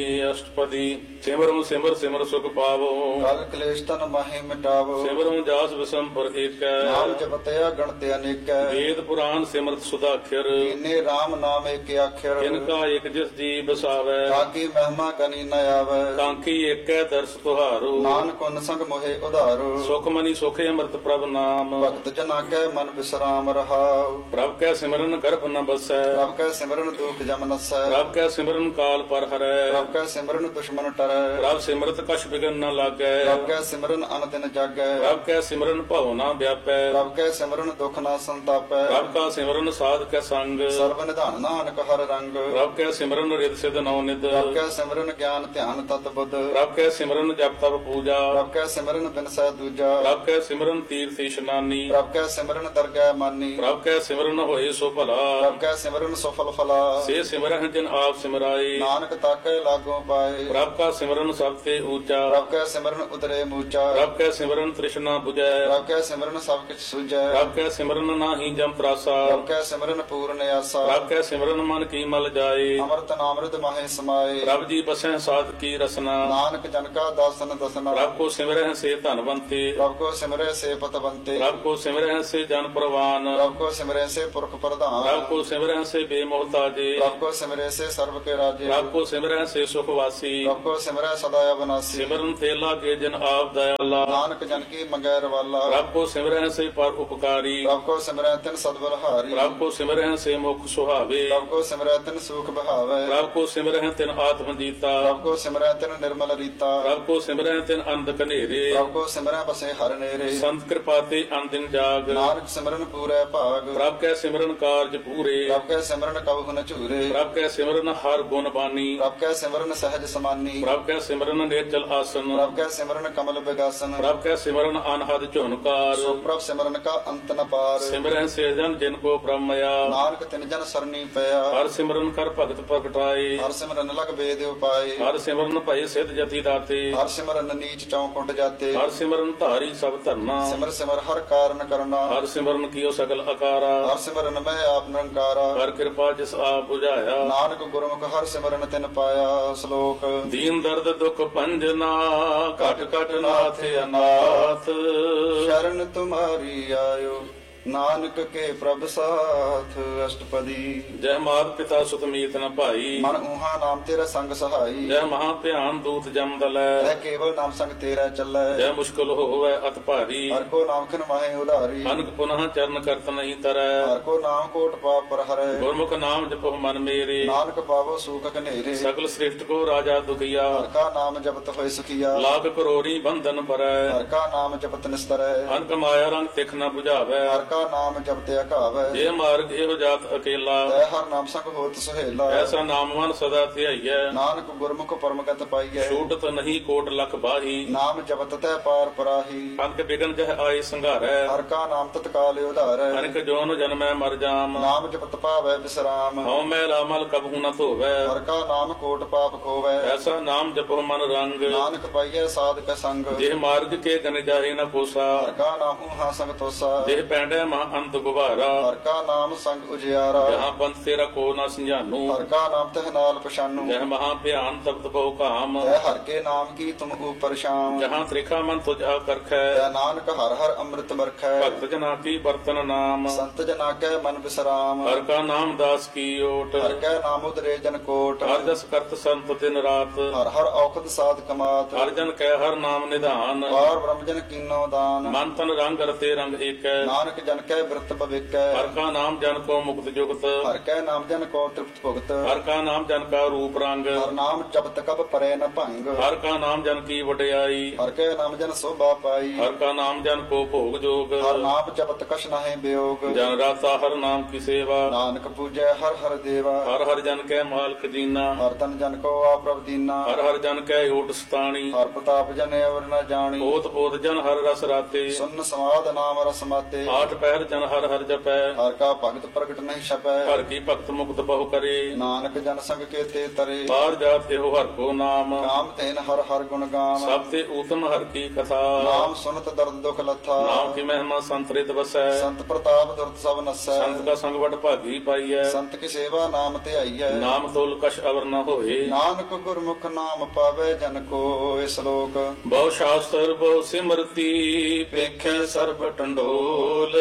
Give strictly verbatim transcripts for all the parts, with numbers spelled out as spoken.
ਅਸ਼ਟਪਦੀ ਸਿਮਰੁ ਸਿਮਰ ਸਿਮਰ ਸੁਖ ਪਾਵੋ। ਕਲ ਕਲੇਸ਼ ਤਨ ਮਾਹੇ ਮਿਟਾਵੋ। ਸਿਮਰੁ ਜਾਸ ਵਿਸੰਪਰ ਏਕੈ। ਨਾਮ ਜਪਤਿਆ ਗਣਤ ਅਨੇਕੈ। ਵੇਦ ਪੁਰਾਨ ਸਿਮਰਤ ਸੁਦਾਖਰ। ਇਨੇ RAM ਨਾਮ ਏਕ ਆਖਰ। ਇਨਕਾ ਇਕ ਜਿਸ ਜੀ ਬਸਾਵੈ। ਤਾਕੀ ਮਹਿਮਾ ਕਨੀ ਨ ਆਵੈ। ਕਾਂਖੀ ਏਕੈ ਦਰਸ ਤੁਹਾਰੋ। ਨਾਨਕ ਉਨ ਸੰਗ ਮੋਹਿ ਉਧਾਰੋ। ਸੁਖ ਮਨੀ ਸੁਖੇ ਅੰਮ੍ਰਿਤ ਪ੍ਰਭ ਨਾਮ। ਭਗਤ ਜਨਾ ਕੈ ਮਨ ਵਿਸਰਾਮ ਰਹਾਉ। ਪ੍ਰਭ ਕੈ ਸਿਮਰਨ ਗਰਭ ਨ ਬਸੈ। ਪ੍ਰਭ ਕੈ ਸਿਮਰਨ ਦੁਖ ਜਮ ਨਸੈ। ਪ੍ਰਭ ਕੈ ਸਿਮਰਨ ਕਾਲ ਪਰ ਹਰੈ। ਪ੍ਰਭ ਕੈ ਸਿਮਰਨ ਦੁਸ਼ਮਨ ਟਰੈ। ਪ੍ਰਭ ਸਿਮਰਤ ਕਛ ਬਿਗਨ ਨ ਲਾਗੈ। ਪ੍ਰਭ ਕੈ ਸਿਮਰਨ ਅਨ ਦਿਨ ਜਾਗੈ। ਪ੍ਰਭ ਕੈ ਸਿਮਰਨ ਭਉ ਨ ਵਿਆਪੈ। ਪ੍ਰਭ ਕੈ ਸਿਮਰਨ ਦੁਖ ਨਾ ਸੰਤਾਪੈ। ਪ੍ਰਭ ਕਾ ਸਿਮਰਨ ਸਾਧ ਕੈ ਸੰਗ। ਸਰਬ ਨਿਧਾਨ ਨਾਨਕ ਹਰ ਰੰਗ। ਪ੍ਰਭ ਕੈ ਸਿਮਰਨ ਰਿਦ ਸਿਧ ਨੌ ਨਿਧ। ਪ੍ਰਭ ਕੈ ਸਿਮਰਨ ਗਿਆਨ ਧਿਆਨ ਤਤ ਬੁੱਧ। ਪ੍ਰਭ ਕੈ ਸਿਮਰਨ ਜਪ ਤਪ ਪੂਜਾ। ਪ੍ਰਭ ਕੈ ਸਿਮਰਨ ਬਿਨਸੈ ਦੂਜਾ। ਪ੍ਰਭ ਕੈ ਸਿਮਰਨ ਤੀਰਥ ਇਸ਼ਨਾਨੀ। ਪ੍ਰਭ ਕੈ ਸਿਮਰਨ ਦਰਗਹਿ ਮਾਨੀ। ਪ੍ਰਭ ਕੈ ਸਿਮਰਨ ਹੋਏ ਸੋ ਭਲਾ। ਪ੍ਰਭ ਕੈ ਸਿਮਰਨ ਸਫਲ ਫਲਾ। ਸੇ ਸਿਮਰਹਿ ਜਿਨ ਆਪ ਸਿਮਰਾਏ। ਨਾਨਕ ਤਾਕੈ ਲਾਗੋ ਪਾਏ। ਪ੍ਰਭ ਕਾ ਸਿਮਰਨ ਸਭ ਤੇ ਊਚਾ। ਪ੍ਰਭ ਕੈ ਸਿਮਰਨ ਉਦਰੇ ਮੂਚਾ। ਪ੍ਰਭ ਕੈ ਸਿਮਰਨ ਤ੍ਰਿਸ਼ਨਾ 부ਜੈ। ਪ੍ਰਭ ਕੈ ਸਿਮਰਨ ਸਭ ਕਿਛ ਸੁਝੈ। ਪ੍ਰਭ ਕੈ ਸਿਮਰਨ ਨਾਹੀ ਜਮ ਤਰਾਸਾ। ਪ੍ਰਭ ਕੈ ਸਿਮਰਨ ਪੂਰਨ ਆਸਾ। ਪ੍ਰਭ ਕੈ ਸਿਮਰਨ ਮਨ ਕੀ ਮਲ ਜਾਏ। ਅੰਮ੍ਰਿਤ ਨਾਮ੍ਰਿਤ ਮਾਹੇ ਸਮਾਏ। ਪ੍ਰਭ ਜੀ ਬਸੈ ਸਾਧ ਕੀ ਰਸਨਾ। ਨਾਨਕ ਜਨ ਕਾ ਦਾਸਨ ਦਸਨਾ। ਪ੍ਰਭ ਕੋ ਸਿਮਰਹਿ ਸੇ ਧਨਵੰਤੇ। ਪ੍ਰਭ ਕੋ ਸਿਮਰੈ ਸੇ ਪਤਵੰਤੇ। ਪ੍ਰਭ ਕੋ ਸਿਮਰਹਿ ਸੇ ਜਨ ਪ੍ਰਵਾਨ। ਪ੍ਰਭ ਕੋ ਸਿਮਰੈ ਸੇ ਪੁਰਖ ਪ੍ਰਧਾਨ। ਪ੍ਰਭ ਕੋ ਸਿਮਰਹਿ ਸੇ ਬੇਮੋਹਤਾਜੇ। ਪ੍ਰਭ ਕੋ ਸਿਮਰੈ ਸੇ ਸਰਬ ਕੇ ਰਾਜੇ। ਪ੍ਰਭ ਕੋ ਸਿਮਰਹਿ ਸੇ ਸੁਖ ਵਾਸੀ। ਪ੍ਰਭ ਕੋ ਸਿਮਰੈ ਸਦਾ ਅਬਨਾਸੀ। ਸਿਮਰਨ ਤੇ ਲਾਗੇ ਜਿਨ ਆਪ ਦਇਆਲਾ। ਨਾਨਕ ਜਨ ਕੀ ਮੰਗੈ ਰਵਾਲਾ। ਪ੍ਰਭ ਕੋ ਸਿਮਰਹਿ ਸੇ ਪਰ ਉਪਕਾਰੀ। ਪ੍ਰਭ ਕੋ ਸਿਮਰੈ ਤਿਨ ਸਦਬਲਹਾਰੀ। ਪ੍ਰਭ ਕੋ ਸਿਮਰਹਿ ਸੇ ਮੁਖ ਸੁਹਾਵੇ। ਪ੍ਰਭ ਕੋ ਸਿਮਰੈ ਤਿਨ ਸੂਖ ਬਹਾਵੈ। ਪ੍ਰਭ ਕੋ ਸਿਮਰਹਿ ਤਿਨ ਆਤਮ ਜੀਤਾ। ਪ੍ਰਭ ਕੋ ਸਿਮਰੈ ਤਿਨ ਨਿਰਮਲ ਰੀਤਾ। ਪ੍ਰਭ ਕੋ ਸਿਮਰਹਿ ਤਿਨ ਅੰਧ ਕਨੇਰੇ। ਪ੍ਰਭ ਕੋ ਸਿਮਰੈ ਬਸੇ ਹਰ ਨੇਰੇ। ਸੰਤ ਕਿਰਪਾ ਤੇ ਅੰਦਿਨ ਜਾਗ। ਨਾਨਕ ਸਿਮਰਨ ਪੂਰੈ ਭਾਗ। ਪ੍ਰਭ ਕੈ ਸਿਮਰਨ ਕਾਰਜ ਪੂਰੇ। ਪ੍ਰਭ ਕੈ ਸਿਮਰਨ ਕਬਹੁ ਨ ਝੂਰੇ। ਪ੍ਰਭ ਕੈ ਸਿਮਰਨ ਹਰ ਗੁਣ ਬਾਨੀ। ਪ੍ਰਭ ਕੈ ਸਿਮਰਨ ਸਹਿਜ ਸਮਾਨੀ। ਪ੍ਰਭ ਕੈ ਸਿਮਰਨ ਨੇਚਲ ਆਸਨ। ਪ੍ਰਭ ਕੈ ਸਿਮਰਨ ਕਮਲ ਬਿਗਾਸਨ। ਪ੍ਰਭ ਕੈ ਸਿਮਰਨ ਅਨਹਦ ਝੁਨਕਾਰ। ਸੋ ਪ੍ਰਭ ਸਿਮਰਨ ਕਾ ਅੰਤ ਨ ਪਾਰ। ਸਿਮਰਹਿ ਸੇ ਜਨ ਜਿਨ ਕੋ ਬ੍ਰਹਮਇਆ। ਨਾਨਕ ਤਿਨ ਜਨ ਸਰਨੀ ਪਿਆ। ਹਰ ਸਿਮਰਨ ਕਰ ਭਗਤ ਪ੍ਰਗਟਾਏ। ਹਰ ਸਿਮਰਨ ਲਗ ਵੇਦ ਉਪਾਏ। ਹਰ ਸਿਮਰਨ ਭਏ ਸਿਧ ਜਤੀ ਦਾਤੇ। ਹਰ ਸਿਮਰਨ ਨੀਚ ਚੌਕੁੰਟ ਜਾਤੇ। ਹਰ ਸਿਮਰਨ ਧਾਰੀ ਸਭ ਧਰਨਾ। ਸਿਮਰ ਸਿਮਰ ਹਰ ਕਾਰਨ ਕਰਨਾ। ਹਰ ਸਿਮਰਨ ਕੀਓ ਸਗਲ ਅਕਾਰਾ। ਹਰ ਸਿਮਰਨ ਮੈਂ ਆਪ ਨਿਰੰਕਾਰਾ। ਹਰ ਕਿਰਪਾ ਜਿਸ ਆਪ ਬੁਝਾਇਆ। ਨਾਨਕ ਗੁਰਮੁਖ ਹਰ ਸਿਮਰਨ ਤਿਨ ਪਾਇਆ। ਸ਼ਲੋਕ ਦੀਨ ਦਰਦ ਦੁਖ ਭੰਜਨਾ ਘਟ ਘਟ ਨਾਥ ਅਨਾਥ। ਸ਼ਰਨ ਤੁਮਾਰੀ ਆਇਓ ਨਾਨਕ ਕੇ ਪ੍ਰਭ ਸਾਥ। ਅਸ਼ਟਪਦੀ ਜੈ ਮਾਤ ਪਿਤਾ ਸੁਤ ਮੀਤ ਨ ਭਾਈ। ਮਨ ਊਹਾ ਨਾਮ ਤੇਰਾ ਸੰਗ ਸਹਾਈ। ਜੈ ਮਹਾ ਧਿਆਨ ਦੂਤ ਜਮ ਤੈ ਦਲੈ। ਕੇਵਲ ਨਾਮ ਸੰਗ ਤੇਰਾ ਚੱਲੈ। ਜੈ ਮੁਸ਼ਕਲ ਹੋਵੈ ਅਤ ਭਾਰੀ। ਹਰ ਕੋ ਨਾਮ ਖਿਨ ਮਾਹੇ ਉਧਾਰੀ। ਅਨਕ ਪੁਨః ਚਰਨ ਕਰਤ ਨਹੀਂ ਤਰੈ। ਹਰ ਕੋ ਨਾਮ ਕੋਟ ਪਾਪ ਪਰ ਹਰੈ। ਗੁਰਮੁਖ ਨਾਮ ਜਪੋ ਮਨ ਮੇਰੇ। ਨਾਨਕ ਪਾਵੋ ਸੂਖ ਘਨੇਰੇ। ਸਗਲ ਸ੍ਰਿਸ਼ਟ ਕੋ ਰਾਜਾ ਦੁਖੀਆ। ਹਰ ਕਾ ਨਾਮ ਜਪਤ ਹੋਏ ਸੁਖੀਆ। ਲਾਖ ਕਰੋੜੀ ਬੰਧਨ ਪਰੈ। ਹਰ ਕਾ ਨਾਮ ਜਪਤ ਨਿਸਤਰੈ। ਅਨਕ ਮਾਇਆ ਰੰਗ ਤਿਖ ਨ 부ਝਾਵੈ। ਹਰ ਕਾ ਨਾਮ ਜਪਤ ਅਘਾਵੈ। ਜੇ ਮਾਰਗ ਇਹੋ ਜਾਤ ਅਕੇਲਾ। ਤੈ ਹਰ ਨਾਮ ਸੰਗ ਹੋਤ ਸੁਹੇਲਾ। ਐਸਾ ਨਾਮ ਮਨ ਸਦਾ ਧਿਆਈਐ। ਨਾਨਕ ਗੁਰਮੁਖ ਪਰਮਗਤ ਪਾਈਐ। ਛੂਟਤ ਨਹੀਂ ਕੋਟ ਲਖ ਬਾਹੀ। ਨਾਮ ਜਪਤ ਤੈ ਪਾਰ ਪਰਾਹੀ। ਅਨਕ ਬਿਗਨ ਜਹ ਆਏ ਸੰਘਾਰੈ। ਹਰ ਕਾ ਨਾਮ ਤਤਕਾਲ ਉਧਾਰੈ। ਅਨਕ ਜੋਨ ਜਨਮੈ ਮਰ ਜਾਮ। ਨਾਮ ਜਪਤ ਪਾਵੈ ਵਿਸਰਾਮ। ਹਉ ਮੈਲ ਅਮਲ ਕਬਹੂ ਨ ਧੋਵੈ। ਹਰ ਕਾ ਨਾਮ ਕੋਟ ਪਾਪ ਖੋਵੈ। ਐਸਾ ਨਾਮ ਜਪੋ ਮਨ ਰੰਗ। ਨਾਨਕ ਪਾਈਐ ਸਾਧਕ ਸੰਗ। ਜਿਹ ਮਾਰਗ ਕੇ ਗਨ ਜਾਹੇ ਨ ਕੋਸਾ। ਹਰ ਕਾ ਨਾਮ ਊਹਾ ਸੰਗ ਤੋਸਾ। ਜਿਹ ਪੈਂਡੈ ਮਹਾ ਅੰਤ ਗੁਬਾਰਾ। ਹਰ ਕਾ ਨਾਮ ਸੰਗ ਉਜਿਆਰਾ। ਜਹਾਂ ਪੰਥ ਤੇਰਾ ਕੋ ਨ ਸੰਝਾਨੂ। ਹਰ ਕਾ ਨਾਮ ਤਹ ਨਾਲ ਪਛਾਨੂ। ਜਹ ਮਹਾ ਭਿਆਨ ਤਪਤ ਬਹੁ ਕਾਮ। ਤੈ ਹਰ ਕੇ ਨਾਮ ਕੀ ਤੁਮ ਉਪਰ ਸ਼ਾਮ। ਜਹਾਂ ਤ੍ਰਿਖਾ ਮਨ ਤੁਝ ਆ ਕਰਖੈ। ਤੈ ਨਾਨਕ ਹਰ ਹਰ ਅੰਮ੍ਰਿਤ ਬਰਖੈ। ਭਗਤ ਜਨਾ ਕੀ ਬਰਤਨ ਨਾਮ। ਸੰਤ ਜਨਾ ਕੈ ਮਨ ਵਿਸਰਾਮ। ਹਰ ਕਾ ਨਾਮ ਦਾਸ ਕੀ ਓਟ। ਹਰ ਕੈ ਨਾਮ ਉਦਰੇ ਜਨ ਕੋਟ। ਹਰ ਜਸ ਕਰਤ ਸੰਤ ਦਿਨ ਰਾਤ। ਹਰ ਹਰ ਔਖਦ ਸਾਧ ਕਮਾਤ। ਹਰ ਜਨ ਕੈ ਹਰ ਨਾਮ ਨਿਧਾਨ। ਵਾਰ ਬ੍ਰਹਮ ਜਨ ਕੀਨੋ ਦਾਨ। ਮਨ ਤਨ ਰੰਗ ਰਤੇ ਰੰਗ ਏਕੈ। ਨਾਨਕ ਜਨ ਕੈ ਬਿਰਤ ਭਵਿਕੈ। ਹਰ ਕਾ ਨਾਮ ਜਨ ਕੋ ਮੁਕਤ ਜੁਗਤ। ਹਰ ਕੈ ਨਾਮ ਜਨ ਕੋ ਤ੍ਰਿਪਤ ਭੁਗਤ। ਹਰ ਕਾ ਨਾਮ ਜਨ ਕਾ ਰੂਪ ਰੰਗ। ਹਰ ਨਾਮ ਜਪਤ ਕਬ ਪਰੈ ਨ ਭੰਗ। ਹਰ ਕਾ ਨਾਮ ਜਨ ਕੀ ਵਡਿਆਈ। ਹਰ ਕੈ ਨਾਮ ਜਨ ਸੋਭਾ ਪਾਈ। ਹਰ ਕਾ ਨਾਮ ਜਨ ਕੋ ਭੋਗ ਜੋਗ। ਹਰ ਨਾਮ ਜਪਤ ਕਛ ਨਾਹਿ ਬਿਯੋਗ। ਜਨ ਰਾਤਾ ਹਰ ਨਾਮ ਕੀ ਸੇਵਾ। ਨਾਨਕ ਪੂਜੈ ਹਰ ਹਰ ਦੇਵਾ। ਹਰ ਹਰ ਜਨ ਕੈ ਮਾਲਕ ਦੀਨਾ। ਹਰ ਤਨ ਜਨ ਕੋ ਆਪ੍ਰਭ ਦੀਨਾ। ਹਰ ਹਰ ਜਨ ਕੈ ਓਟ ਸਤਾਣੀ। ਹਰ ਪ੍ਰਤਾਪ ਜਨ ਅਵਰ ਨ ਜਾਣੀ। ਓਤ ਪੋਤ ਜਨ ਹਰ ਰਸ ਰਾਤੇ। ਸੁਨ ਸਮਾਦ ਨਾਮ ਰਸ ਮਾਤੇ। ਆਠ ਪਹਿਰ ਜਨ ਹਰ ਹਰ ਜਪੈ ਹਰ ਕਾ ਭਗਤ ਪ੍ਰਗਟ ਨਹੀਂ ਛਪੈ ਹਰ ਕੀ ਭਗਤ ਮੁਕਤ ਬਹੁ ਕਰੇ ਨਾਨਕ ਜਨ ਸੰਗ ਕੇ ਤੇ ਤਰੇ ਬਾਹਰ ਜਾਤ ਇਹੋ ਹਰ ਕੋ ਨਾਮ ਕਾਮ ਤੈਨ ਹਰ ਹਰ ਗੁਣ ਗਾਮ ਸਭ ਤੇ ਊਤਮ ਹਰ ਕੀ ਕਥਾ ਨਾਮ ਸੁਨਤ ਦਰਦ ਦੁਖ ਲੱਥਾ ਨਾਮ ਕੀ ਮਹਿਮਾ ਸੰਤਰਿਤ ਵਸੈ ਸੰਤ ਪ੍ਰਤਾਪ ਦੁਰਤ ਸਭ ਨਸੈ ਸੰਤ ਕਾ ਸੰਗ ਵਡ ਭਾਗੀ ਪਾਈਐ ਸੰਤ ਕੀ ਸੇਵਾ ਨਾਮ ਤੇ ਆਈਐ ਨਾਮ ਤੋਲ ਕਛ ਅਵਰ ਨ ਹੋਏ ਨਾਨਕ ਗੁਰਮੁਖ ਨਾਮ ਪਾਵੇ ਜਨ ਕੋ ਇਸ ਲੋਕ ਬਹੁ ਸ਼ਾਸਤਰ ਬਹੁ ਸਿਮਰਤੀ ਪੇਖੇ ਸਰਬ ਟੰਡੋਲ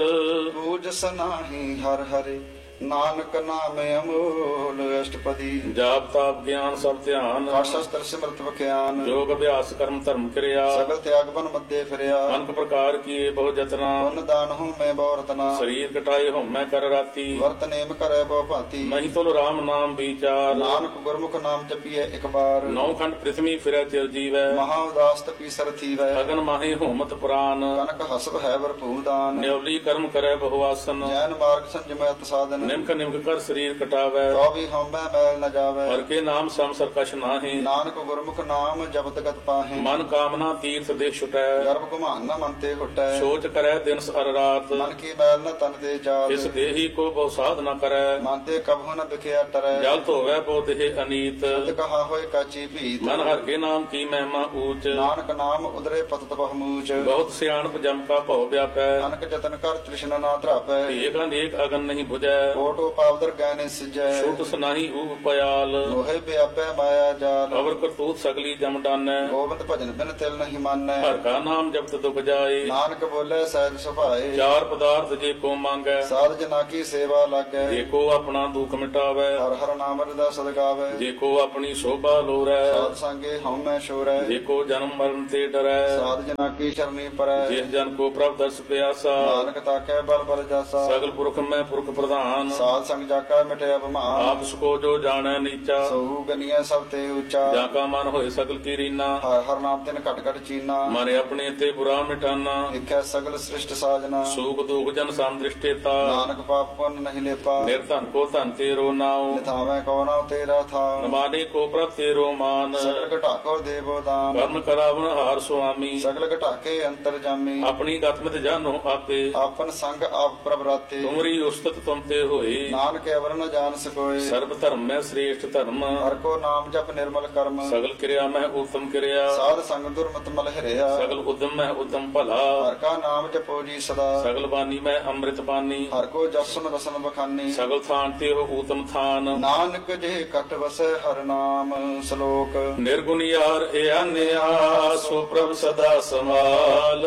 ਪੂਜ ਸਨਾਹੀ ਹਰ ਹਰਿ ਨਾਨਕ ਨਾਮ ਅਮੋਲ ਅਸ਼ਟਪਦੀ ਜਾਪ ਤਾਪ ਗਿਆਨ ਸਭ ਧਿਆਨ ਸ਼ਸਤਰ ਸਿਮਰਤ ਵਿਖਿਆਨ ਯੋਗ ਅਭਿਆਸ ਕਰਮ ਧਰਮ ਕਿਰਿਆ ਸਗਲ ਤਿਆਗ ਬਨ ਮੱਦੇ ਫਿਰਿਆ ਅਨਕ ਪ੍ਰਕਾਰ ਕੀਏ ਬਹੁ ਜਤਨਾ ਪੁੰਨ ਦਾਨ ਹੂੰ ਮੈਂ ਬਹੁ ਰਤਨਾ ਸਰੀਰ ਕਟਾਏ ਹਉਮੈ ਕਰ ਰਾਤੀ ਵਰਤ ਨੇਮ ਕਰੈ ਬਹੁ ਭਾਂਤੀ ਮਹੀ ਤੁਲ ਰਾਮ ਨਾਮ ਵਿਚਾਰ ਨਾਨਕ ਗੁਰਮੁਖ ਨਾਮ ਜਪੀਐ ਇੱਕ ਬਾਰ ਨੌ ਖੰਡ ਪ੍ਰਿਥਵੀ ਫਿਰੈ ਚਿਰ ਜੀਵੈ ਮਹਾ ਉਦਾਸ ਤਪੀ ਸਰ ਥੀਵੈ ਅਗਨ ਮਾਹੀ ਹੋਮਤ ਪੁਰਾਨ ਕਨਕ ਹਸਬ ਹੈ ਵਰਪੂਰ ਦਾਨ ਨਿਉਲੀ ਕਰਮ ਕਰੈ ਬਹੁ ਆਸਨ ਜੈਨ ਮਾਰਗ ਸੰਜਮੈ ਅਤ ਸਾਧਨ ਨਿਮਕ ਨਿਮਕ ਕਰ ਸਰੀਰ ਕਟਾਵੈ ਤੋ ਵੀ ਹਉਮੈ ਮੈਲ ਨ ਜਾਵੈ ਹਰ ਕੇ ਨਾਮ ਸਮ ਸਰਕਸ਼ ਨਾਹੀ ਨਾਨਕ ਗੁਰਮੁਖ ਨਾਮ ਜਪਤ ਗਤ ਪਾਹੇ ਮਨ ਕਾਮਨਾ ਤੀਰਥ ਦੇ ਛੁਟੈ ਗਰਭ ਗੁਮਾਨ ਨ ਮਨ ਤੇ ਹੁਟੈ ਸੋਚ ਕਰੈ ਦਿਨ ਅਰ ਰਾਤ ਮਨ ਕੀ ਮੈਲ ਨ ਤਨ ਦੇ ਜਾਲ ਇਸ ਦੇਹੀ ਕੋ ਬਹੁ ਸਾਧ ਨ ਕਰੈ ਮਨ ਤੇ ਕਬਹੁ ਨ ਵਿਖਿਆ ਟਰੈ ਜਲ ਧੋਵੈ ਬਹੁ ਦੇਹ ਅਨੀਤ ਜਦ ਕਹਾ ਹੋਏ ਕਾਚੀ ਭੀਤ ਮਨ ਹਰ ਕੇ ਨਾਮ ਕੀ ਮਹਿਮਾ ਊਚ ਨਾਨਕ ਨਾਮ ਉਦਰੇ ਪਤਤ ਬਹੁਮੂਚ ਬਹੁਤ ਸਿਆਣਪ ਜਮ ਕਾ ਭਉ ਵਿਆਪੈ ਅਨਕ ਜਤਨ ਕਰ ਤ੍ਰਿਸ਼ਨਾ ਨਾ ਧਰਾਪੈ ਏਕ ਅਨੇਕ ਅਗਨ ਨਹੀਂ 부ਜੈ ਕੋਟੋ ਪਾਵਦਰ ਗੈਨੇ ਸਿਜੈ ਛੂਟ ਸੁਨਾਹੀ ਊਪ ਪਿਆਲ ਲੋਹੇ ਵਿਆਪੈ ਮਾਇਆ ਜਾਲ ਅਵਰ ਕਰਤੂਤ ਸਗਲੀ ਜਮ ਡਾਨੈ ਗੋਬਿੰਦ ਭਜਨ ਬਿਨ ਤਿਲ ਨਹੀਂ ਮਾਨੈ ਹਰ ਕਾ ਨਾਮ ਜਪਤ ਦੁਖ ਜਾਏ ਨਾਨਕ ਬੋਲੇ ਸਹਿਜ ਸੁਭਾਏ ਚਾਰ ਪਦਾਰਥ ਜੇ ਕੋ ਮੰਗੈ ਸਾਧ ਜਨਾ ਕੀ ਸੇਵਾ ਲਾਗੈ ਜੇ ਕੋ ਆਪਣਾ ਦੁਖ ਮਿਟਾਵੈ ਹਰ ਹਰ ਨਾਮ ਰਦਾ ਸਦਗਾਵੈ ਜੇ ਕੋ ਆਪਣੀ ਸੋਭਾ ਲੋਰੈ ਸਾਧ ਸੰਗੇ ਹਉਮੈ ਸ਼ੋਰੈ ਜੇ ਕੋ ਜਨਮ ਮਰਨ ਤੇ ਡਰੈ ਸਾਧ ਜਨਾ ਕੀ ਸ਼ਰਨੀ ਪਰੈ ਜਿਸ ਜਨ ਕੋ ਪ੍ਰਭ ਦਰਸ ਪਿਆਸਾ ਨਾਨਕ ਤਾਕੈ ਬਲ ਬਲ ਜਾਸਾ ਸਗਲ ਪੁਰਖ ਮੈਂ ਪੁਰਖ ਪ੍ਰਧਾਨ ਸਾਧ ਸੰਗ ਜਾਕਾ ਮਿਟਿਆ ਬਮਾਨ ਆਪ ਸਕੋ ਜੋ ਜਾਣੈ ਨੀਚਾ ਸਹੂ ਗਨੀਐ ਸਭ ਤੇ ਉੱਚਾ ਜਾਂ ਕਾ ਮਨ ਹੋਏ ਸਗਲ ਕੀ ਰੀਨਾ ਹਰ ਹਰ ਨਾਮ ਤਿਨ ਘਟ ਘਟ ਚੀਨਾ ਮਨ ਆਪਣੇ ਤੇ ਬੁਰਾ ਮਿਟਾਨਾ ਦੇਖੈ ਸਗਲ ਸ੍ਰਿਸ਼ਟ ਸਾਜਨਾ ਸੂਖ ਦੁਖ ਜਨ ਸਮ ਦ੍ਰਿਸ਼ਟੇਤਾ ਨਾਨਕ ਪਾਪ ਪੁੰਨ ਨਹੀਂ ਲੇਪਾ ਨਿਰਧਨ ਕੋ ਧਨ ਤੇਰੋ ਨਾਉ ਨਿਥਾਵੈ ਕੋ ਨਾਉ ਤੇਰਾ ਥਾਉ ਨਮਾਨੇ ਕੋ ਪ੍ਰਭ ਤੇਰੋ ਮਾਨ ਸਗਲ ਘਟਾਕੋ ਦੇਵੋ ਦਾਨ ਕਰਮ ਕਰਾਵਨ ਹਾਰ ਸੁਆਮੀ ਸਗਲ ਘਟਾਕੇ ਅੰਤਰ ਜਾਮੀ ਆਪਣੀ ਗਤਮਿਤ ਜਾਨੋ ਆਪੇ ਆਪਨ ਸੰਗ ਆਪ ਪ੍ਰਭ ਰਾਤੇ ਤੁਮਰੀ ਉਸਤਤ ਤੁਮ ਤੇ ਹੋਏ ਨਾਨਕ ਅਵਰ ਨ ਜਾਣ ਸਕੋਏ ਸਰਬ ਧਰਮ ਮੈਂ ਸ੍ਰੇਸ਼ਟ ਧਰਮ ਹਰ ਕੋ ਨਾਮ ਜਪ ਨਿਰਮਲ ਕਰਮ ਸਗਲ ਕਿਰਿਆ ਮੈਂ ਉਤਮ ਕਿਰਿਆ ਸਾਧ ਸੰਗ ਦੁਰਮਤ ਮਲ ਹਰਿਆ ਸਗਲ ਉਦਮ ਮੈਂ ਉਦਮ ਭਲਾ ਹਰ ਕਾ ਨਾਮ ਜਪੋ ਜੀ ਸਦਾ ਸਗਲ ਬਾਣੀ ਮੈਂ ਅੰਮ੍ਰਿਤ ਪਾਨੀ ਹਰ ਕੋ ਜਸਨ ਰਸਨ ਬਖਾਨੀ ਸਗਲ ਥਾਨ ਤੇ ਉਹ ਊਤਮ ਥਾਨ ਨਾਨਕ ਜੇ ਕਟ ਵਸੈ ਹਰ ਨਾਮ ਸ਼ਲੋਕ ਨਿਰਗੁਣ ਯਾਰ ਇਹ ਆਨਿਆ ਸੋ ਪ੍ਰਭ ਸਦਾ ਸਮਾਲ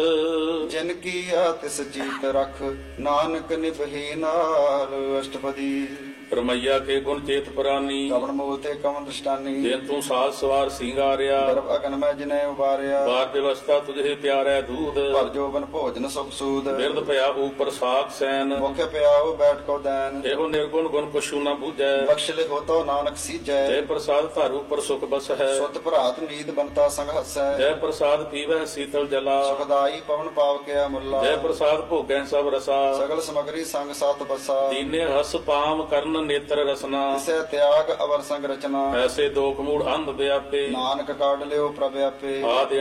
ਜਿਨ ਕੀਆ ਤਿਸ ਜੀਤ ਰਖ ਨਾਨਕ ਨਿਭੇ ਨਾਲ ਅਸ਼ਟਪਦੀ ਰਮਈਆ ਕੇ ਗੁਣ ਚੇਤ ਪ੍ਰਾਨੀ ਕਵਣ ਮੂਲ ਤੇ ਕਵਣ ਦ੍ਰਿਸ਼ਟਾਨੀ ਦਿਨ ਤੂੰ ਸਾਜ ਸਵਾਰ ਸਿੰਗਾਰਿਆ ਗਰਭ ਅਗਨ ਮੈਂ ਜਿਨੇ ਉਬਾਰਿਆ ਬਾਰ ਵਿਵਸਥਾ ਤੁਝੇ ਪਿਆਰੈ ਦੂਧ ਭਰ ਜੋਬਨ ਭੋਜਨ ਸੁਖ ਸੂਦ ਬਿਰਦ ਭਇਆ ਉਪਰ ਸਾਖ ਸੈਨ ਮੁਖ ਪਿਆਉ ਬੈਠ ਕੋ ਦੈਨ ਇਹੋ ਨਿਰਗੁਣ ਗੁਣ ਕਛੂ ਨਾ ਬੂਝੈ ਬਖਸ਼ ਲੇ ਹੋਤੋ ਨਾਨਕ ਸੀਜੈ ਜੈ ਪ੍ਰਸਾਦ ਧਾਰ ਉਪਰ ਸੁਖ ਬਸ ਹੈ ਸੁਤ ਭਰਾਤ ਨੀਤ ਬੰਤਾ ਸੰਗ ਹਸੈ ਜੈ ਪ੍ਰਸਾਦ ਪੀਵੈ ਸੀਤਲ ਜਲਾ ਸੁਖਦਾਈ ਪਵਨ ਪਾਵ ਕੇ ਮੁੱਲਾ ਜੈ ਪ੍ਰਸਾਦ ਭੋਗੈ ਸਭ ਰਸਾ ਸਗਲ ਸਮਗਰੀ ਸੰਗ ਸਤ ਬਸਾ ਦੀਨੇ ਹਸ ਪਾਮ ਕਰਨ ਨੇਤਰ ਰਸਨਾ ਤਿਸੈ ਤਿਆਗ ਅਵਰ ਸੰਗ ਰਚਨਾ ਐਸੇ ਦੋਖ ਮੂੜ ਅੰਧ ਵਿਆਪੇ ਨਾਨਕ ਕਾਢ ਲਿਓ ਪ੍ਰਭ ਆਪੇ ਆਦਿ